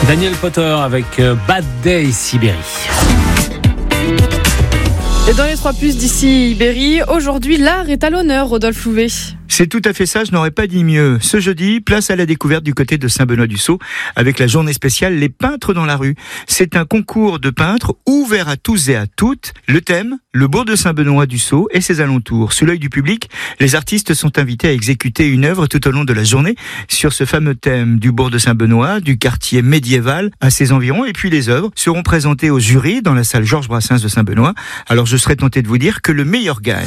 Daniel Potter avec Bad Day Sibérie. Et dans les 3 plus d'ici Ibérie, aujourd'hui, l'art est à l'honneur, Rodolphe Louvet. C'est tout à fait ça, je n'aurais pas dit mieux. Ce jeudi, place à la découverte du côté de Saint-Benoît-du-Sault avec la journée spéciale Les Peintres dans la rue. C'est un concours de peintres ouvert à tous et à toutes. Le thème, le bourg de Saint-Benoît-du-Sault et ses alentours. Sous l'œil du public, les artistes sont invités à exécuter une œuvre tout au long de la journée sur ce fameux thème du bourg de Saint-Benoît, du quartier médiéval à ses environs. Et puis les œuvres seront présentées au jury dans la salle Georges Brassens de Saint-Benoît. Alors je serais tenté de vous dire que le meilleur gagne.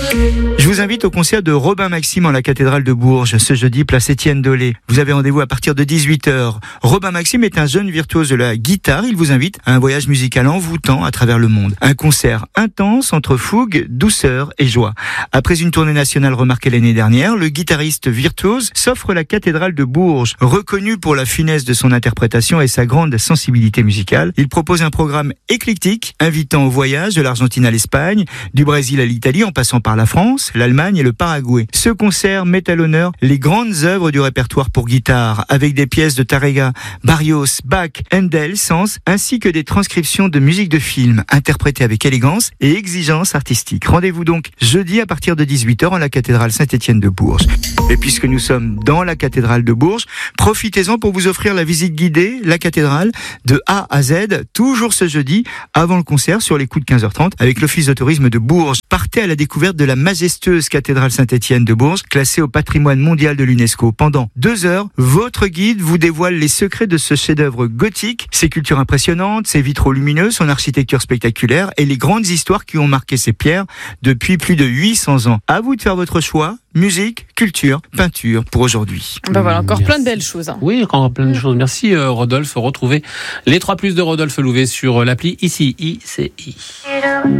Je vous invite au concert de Robin Maxime en la cathédrale de Bourges, ce jeudi, place Étienne Dolé. Vous avez rendez-vous à partir de 18h. Robin Maxime est un jeune virtuose de la guitare. Il vous invite à un voyage musical envoûtant à travers le monde. Un concert intense entre fougue, douceur et joie. Après une tournée nationale remarquée l'année dernière, le guitariste virtuose s'offre la cathédrale de Bourges. Reconnu pour la finesse de son interprétation et sa grande sensibilité musicale, il propose un programme éclectique, invitant au voyage de l'Argentine à l'Espagne, du Brésil à l'Italie, en passant par la France, l'Allemagne et le Paraguay. Ce concert met à l'honneur les grandes œuvres du répertoire pour guitare, avec des pièces de Tárrega, Barrios, Bach, Handel, Sens, ainsi que des transcriptions de musique de film, interprétées avec élégance et exigence artistique. Rendez-vous donc jeudi à partir de 18h en la cathédrale Saint-Étienne de Bourges. Et puisque nous sommes dans la cathédrale de Bourges, profitez-en pour vous offrir la visite guidée, la cathédrale, de A à Z, toujours ce jeudi, avant le concert, sur les coups de 15h30, avec l'Office de tourisme de Bourges. Partez à la découverte de la majestueuse cathédrale Saint-Étienne de Bourges, classée au patrimoine mondial de l'UNESCO. Pendant 2 heures, votre guide vous dévoile les secrets de ce chef-d'œuvre gothique, ses cultures impressionnantes, ses vitraux lumineux, son architecture spectaculaire et les grandes histoires qui ont marqué ces pierres depuis plus de 800 ans. À vous de faire votre choix. Musique, culture, peinture pour aujourd'hui. Voilà, encore plein de belles choses. Oui, encore plein de choses. Merci Rodolphe. Retrouvez les 3 plus de Rodolphe Louvet sur l'appli ICI.